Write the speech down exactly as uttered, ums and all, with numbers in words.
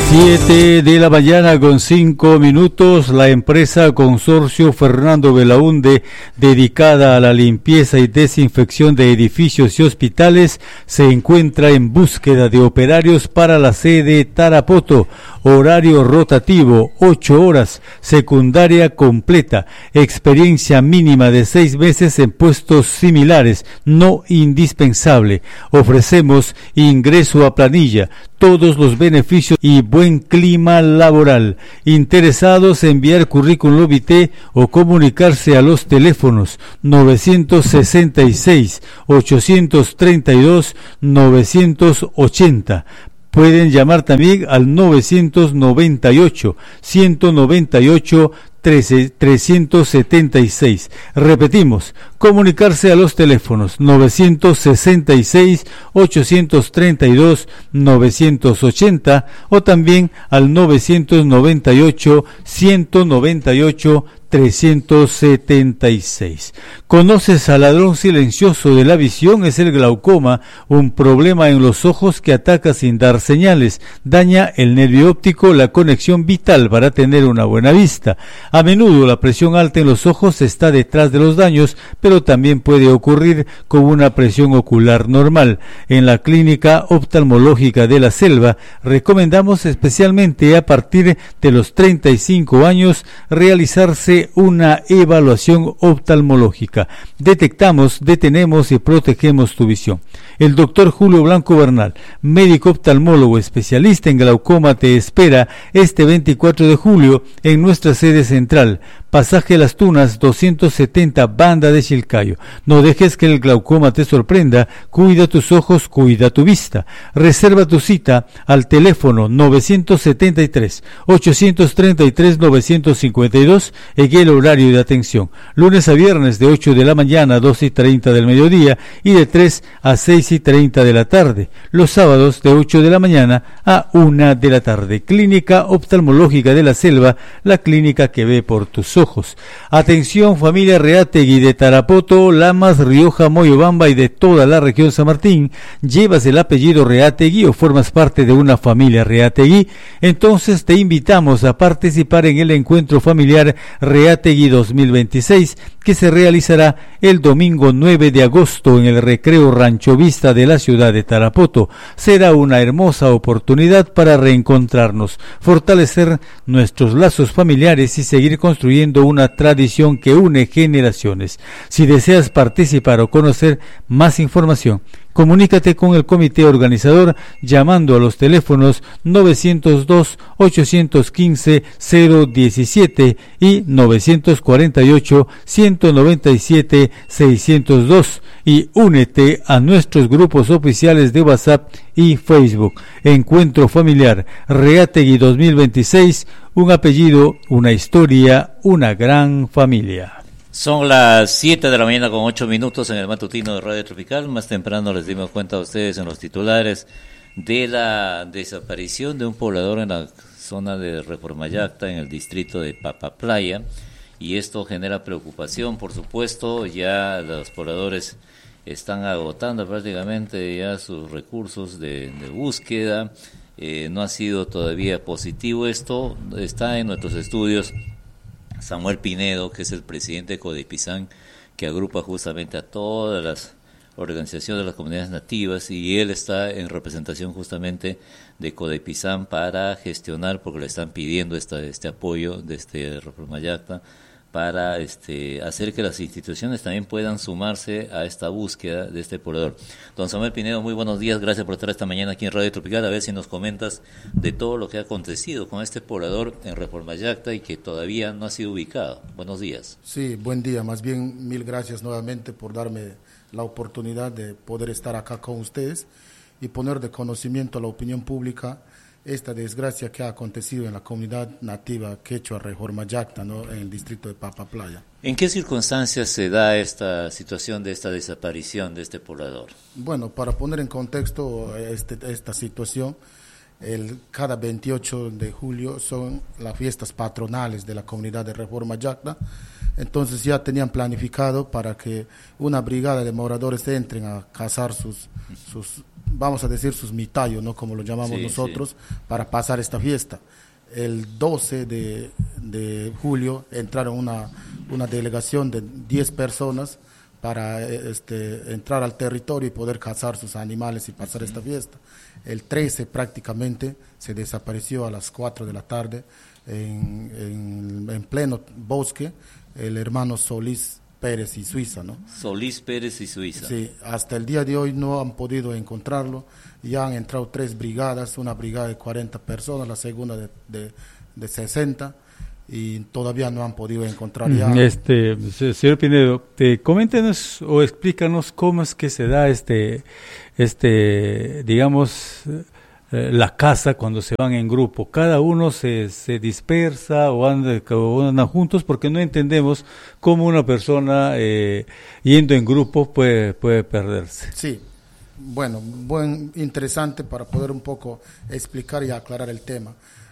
Siete de la mañana con cinco minutos. La empresa Consorcio Fernando Belaúnde, dedicada a la limpieza y desinfección de edificios y hospitales, se encuentra en búsqueda de operarios para la sede Tarapoto. Horario rotativo, ocho horas, secundaria completa, experiencia mínima de seis meses en puestos similares, no indispensable. Ofrecemos ingreso a planilla, todos los beneficios y buen clima laboral. Interesados, enviar currículum vitae o comunicarse a los teléfonos novecientos sesenta y seis, ochocientos treinta y dos, novecientos ochenta. Pueden llamar también al novecientos noventa y ocho, ciento noventa y ocho, trescientos setenta y seis. Repetimos, comunicarse a los teléfonos novecientos sesenta y seis, ochocientos treinta y dos, novecientos ochenta o también al novecientos noventa y ocho, ciento noventa y ocho, trescientos setenta y seis. ¿Conoces al ladrón silencioso de la visión? Es el glaucoma, un problema en los ojos que ataca sin dar señales, daña el nervio óptico, la conexión vital para tener una buena vista. A menudo la presión alta en los ojos está detrás de los daños, pero también puede ocurrir con una presión ocular normal. En la Clínica Oftalmológica de la Selva recomendamos especialmente a partir de los treinta y cinco años realizarse una evaluación oftalmológica. Detectamos, detenemos y protegemos tu visión. El doctor Julio Blanco Bernal, médico oftalmólogo especialista en glaucoma, te espera este veinticuatro de julio en nuestra sede central, Pasaje Las Tunas doscientos setenta, Banda de Chilcayo. No dejes que el glaucoma te sorprenda. Cuida tus ojos, cuida tu vista. Reserva tu cita al teléfono novecientos setenta y tres, ochocientos treinta y tres, novecientos cincuenta y dos en el horario de atención. Lunes a viernes de ocho de la mañana a dos y treinta del mediodía y de tres a seis y treinta de la tarde. Los sábados de ocho de la mañana a una de la tarde. Clínica Oftalmológica de la Selva, la clínica que ve por tus ojos. Ojos. Atención familia Reategui de Tarapoto, Lamas, Rioja, Moyobamba y de toda la región San Martín. ¿Llevas el apellido Reategui o formas parte de una familia Reategui? Entonces te invitamos a participar en el encuentro familiar Reategui dos mil veintiséis, que se realizará el domingo nueve de agosto en el Recreo Rancho Vista de la ciudad de Tarapoto. Será una hermosa oportunidad para reencontrarnos, fortalecer nuestros lazos familiares y seguir construyendo una tradición que une generaciones. Si deseas participar o conocer más información, comunícate con el comité organizador llamando a los teléfonos novecientos dos, ochocientos quince, cero diecisiete y novecientos cuarenta y ocho, ciento noventa y siete, seiscientos dos y únete a nuestros grupos oficiales de WhatsApp y Facebook. Encuentro Familiar Reategui dos mil veintiséis, un apellido, una historia, una gran familia. Son las siete de la mañana con ocho minutos en el matutino de Radio Tropical. Más temprano les dimos cuenta a ustedes en los titulares de la desaparición de un poblador en la zona de Reforma Yacta, en el distrito de Papaplaya, y esto genera preocupación, por supuesto. Ya los pobladores están agotando prácticamente ya sus recursos de, de búsqueda. Eh, no ha sido todavía positivo esto. Está en nuestros estudios Samuel Pinedo, que es el presidente de Codepizán, que agrupa justamente a todas las organizaciones de las comunidades nativas, y él está en representación justamente de Codepizán para gestionar, porque le están pidiendo esta, este apoyo de este Reforma Yacta, para este, hacer que las instituciones también puedan sumarse a esta búsqueda de este poblador. Don Samuel Pinedo, muy buenos días, gracias por estar esta mañana aquí en Radio Tropical. A ver si nos comentas de todo lo que ha acontecido con este poblador en Reforma Yacta y que todavía no ha sido ubicado. Buenos días. Sí, buen día, más bien mil gracias nuevamente por darme la oportunidad de poder estar acá con ustedes y poner de conocimiento a la opinión pública esta desgracia que ha acontecido en la comunidad nativa quechua Reforma Yacta, ¿no?, en el distrito de Papaplaya. ¿En qué circunstancias se da esta situación de esta desaparición de este poblador? Bueno, para poner en contexto este, esta situación, el, cada veintiocho de julio son las fiestas patronales de la comunidad de Reforma Yacta. Entonces ya tenían planificado para que una brigada de moradores entren a cazar sus, sus vamos a decir, sus mitayos, ¿no? Como lo llamamos sí, nosotros, sí. para pasar esta fiesta. El doce de, de julio entraron una, una delegación de diez personas para este, entrar al territorio y poder cazar sus animales y pasar uh-huh. esta fiesta. El trece prácticamente se desapareció a las cuatro de la tarde en, en, en pleno bosque el hermano Solís Pérez y Suiza, ¿no? Solís Pérez y Suiza. Sí, hasta el día de hoy no han podido encontrarlo. Ya han entrado tres brigadas, una brigada de cuarenta personas, la segunda de, de, de sesenta, y todavía no han podido encontrar ya. Este, señor Pinedo, te, coméntenos o explícanos cómo es que se da este, este, digamos, eh, la caza cuando se van en grupo. Cada uno se, se dispersa o andan, o andan juntos, porque no entendemos cómo una persona eh, yendo en grupo puede, puede perderse. Sí. Bueno, buen, interesante para poder un poco explicar y aclarar el tema.